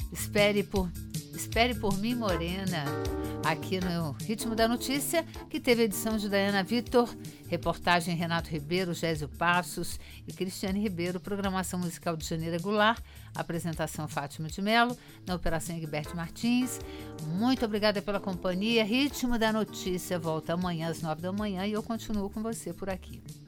Espere por mim, Morena, aqui no Ritmo da Notícia, que teve edição de Dayana Vitor, reportagem Renato Ribeiro, Gésio Passos e Cristiane Ribeiro, programação musical de Janeira Goulart, apresentação Fátima de Mello, na operação Egberto Martins. Muito obrigada pela companhia. Ritmo da Notícia volta amanhã às 9 da manhã e eu continuo com você por aqui.